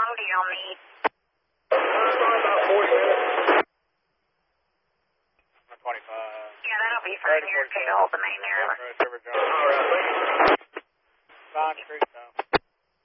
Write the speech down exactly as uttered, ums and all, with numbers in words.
long do y'all need? About forty minutes. twenty-five. Yeah, that'll be fine here. Okay, to hold the main there. All right, thank you. Vine Street.